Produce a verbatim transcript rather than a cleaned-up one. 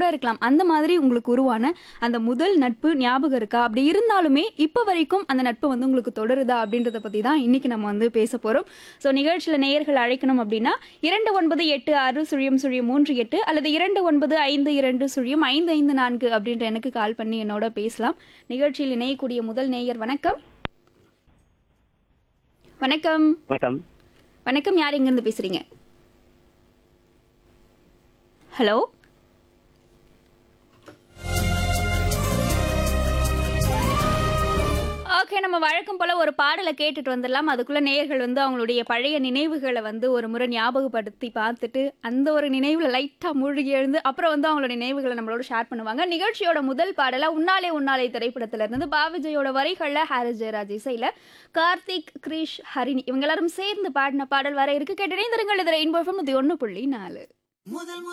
கூட இருக்கலாம். அந்த மாதிரி உங்களுக்கு உருவான அந்த முதல் நட்பு ஞாபகம் இருக்கா? அப்படி இருந்தாலுமே இப்ப வரைக்கும் அந்த நட்பு வந்து உங்களுக்கு தொடருதா? அப்படின்றத பத்தி தான் இன்னைக்கு நம்ம வந்து பேச போறோம். ஸோ நிகழ்ச்சியில நேயர்கள் அழைக்கணும் அப்படின்னா இரண்டு ஒன்பது எட்டு ஆறு சுழியம் சுழியம் மூன்று எட்டு அல்லது இரண்டு ஒன்பது ஐந்து இரண்டு சுழியம் ஐந்து ஐந்து நான்கு அப்படின்ற எனக்கு கால் பண்ணி என்னோட பேசலாம். நிகழ்ச்சியில் இணையக்கூடிய முதல் நேயர் வணக்கம். வணக்கம். வணக்கம். வணக்கம். யார் எங்கிருந்து பேசுறீங்க? ஹலோ. ஓகே, நம்ம வழக்கம் போல ஒரு பாடலை கேட்டுட்டு வந்துடலாம். அதுக்குள்ள நேயர்கள் வந்து அவங்களுடைய பழைய நினைவுகளை வந்து ஒரு முறை ஞாபகப்படுத்தி பார்த்துட்டு அந்த ஒரு நினைவுல லைட்டா மூழ்கி எழுந்து அப்புறம் வந்து அவங்களோட நினைவுகளை நம்மளோட ஷேர் பண்ணுவாங்க. நிகழ்ச்சியோட முதல் பாடலா உன்னாலே உன்னாலே திரைப்படத்துல இருந்து பாவிஜயோட வரிகள்ல ஹாரிஸ் ஜெயராஜ் இசையில கார்த்திக், கிரிஷ், ஹரிணி இவங்க எல்லாரும் சேர்ந்து பாடின பாடல் வர இருக்கு. கேட்டு இணைந்திருங்கள். இது ரெயின்போ எஃப்எம் ஒன்று புள்ளி நாலு.